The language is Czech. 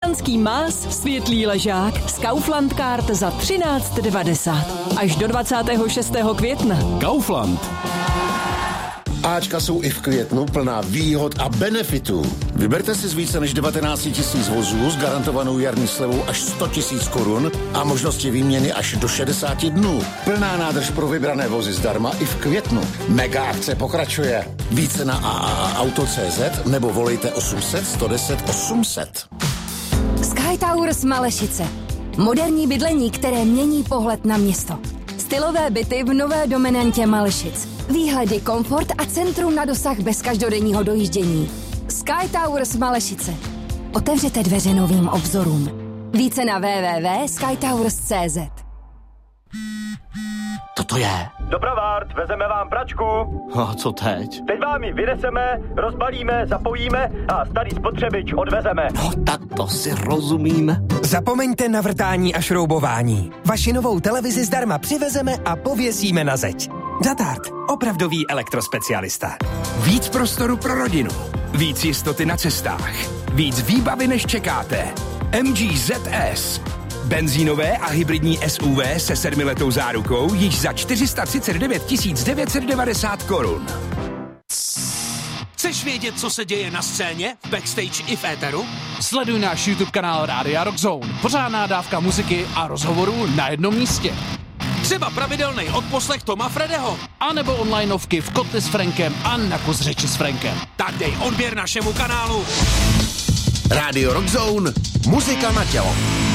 veganský más, světlý ležák z Kaufland Card za 13,90. Až do 26. května. Kaufland. Ačka jsou i v květnu plná výhod a benefitů. Vyberte si z více než 19 000 vozů s garantovanou jarní slevou až 100 000 korun a možnosti výměny až do 60 dnů. Plná nádrž pro vybrané vozy zdarma i v květnu. Mega akce pokračuje. Více na AAAuto.cz nebo volejte 800 110 800. Sky Towers Malešice. Moderní bydlení, které mění pohled na město. Stylové byty v nové dominantě Malešic. Výhledy, komfort a centrum na dosah bez každodenního dojíždění. Sky Towers Malešice. Otevřete dveře novým obzorům. Více na www.skytowers.cz. To je. Dobrovart, vezeme vám pračku. A co teď? Teď vám ji vyneseme, rozbalíme, zapojíme a starý spotřebič odvezeme. No tak to si rozumím. Zapomeňte na vrtání a šroubování. Vaši novou televizi zdarma přivezeme a pověsíme na zeď. Datard, opravdový elektrospecialista. Víc prostoru pro rodinu. Víc jistoty na cestách. Víc výbavy, než čekáte. MG ZS. Benzínové a hybridní SUV se 7letou zárukou již za 439 990 korun. Chceš vědět, co se děje na scéně, backstage i v éteru? Sleduj náš YouTube kanál Rádia Rockzone. Pořádná dávka muziky a rozhovorů na jednom místě. Třeba pravidelný odposlech Toma Fredeho. A nebo onlineovky v Kotli s Frankem a na kus řeči s Frankem. Tak dej odběr našemu kanálu. Rádio Rockzone. Muzika na tělo.